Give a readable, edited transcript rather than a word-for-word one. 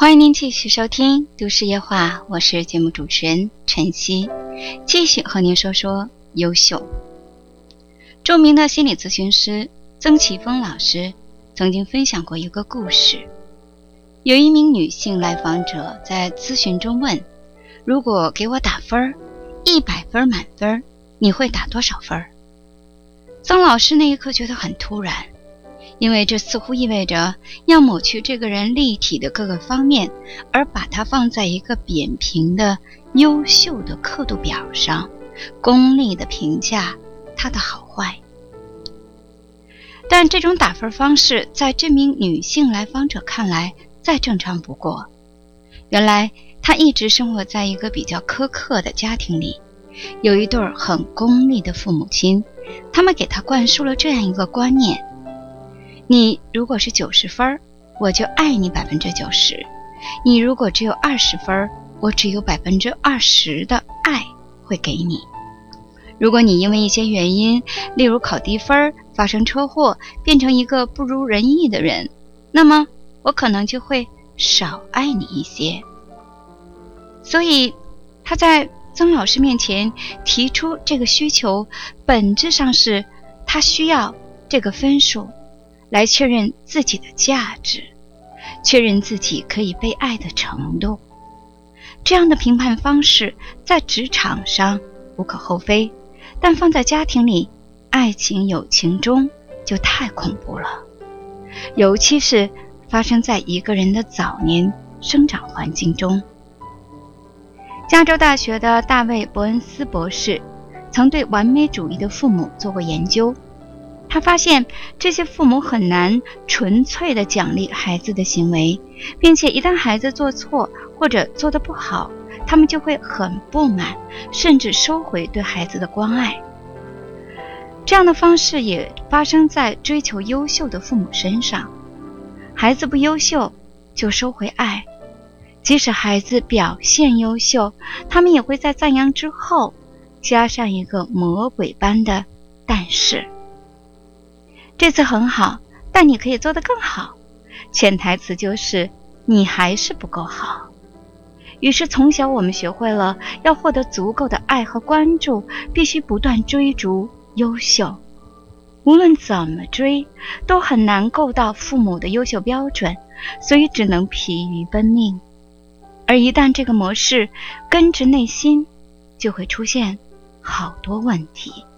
欢迎您继续收听都市夜话，我是节目主持人晨曦，继续和您说说优秀。著名的心理咨询师曾奇峰老师曾经分享过一个故事。有一名女性来访者在咨询中问，如果给我打分，100分满分，你会打多少分？曾老师那一刻觉得很突然，因为这似乎意味着要抹去这个人立体的各个方面，而把它放在一个扁平的优秀的刻度表上，功利的评价他的好坏。但这种打分方式在这名女性来访者看来再正常不过。原来她一直生活在一个比较苛刻的家庭里，有一对很功利的父母亲，他们给她灌输了这样一个观念：你如果是90分，我就爱你90%；你如果只有20分，我只有20%的爱会给你。如果你因为一些原因，例如考低分、发生车祸，变成一个不如人意的人，那么我可能就会少爱你一些。所以他在曾老师面前提出这个需求，本质上是他需要这个分数来确认自己的价值，确认自己可以被爱的程度。这样的评判方式在职场上无可厚非，但放在家庭里、爱情、友情中就太恐怖了，尤其是发生在一个人的早年生长环境中。加州大学的大卫·伯恩斯博士曾对完美主义的父母做过研究，他发现这些父母很难纯粹地奖励孩子的行为，并且一旦孩子做错或者做得不好，他们就会很不满，甚至收回对孩子的关爱。这样的方式也发生在追求优秀的父母身上，孩子不优秀就收回爱，即使孩子表现优秀，他们也会在赞扬之后加上一个魔鬼般的但是。这次很好，但你可以做得更好，潜台词就是你还是不够好。于是从小我们学会了要获得足够的爱和关注，必须不断追逐优秀，无论怎么追都很难够到父母的优秀标准，所以只能疲于奔命。而一旦这个模式根植内心，就会出现好多问题。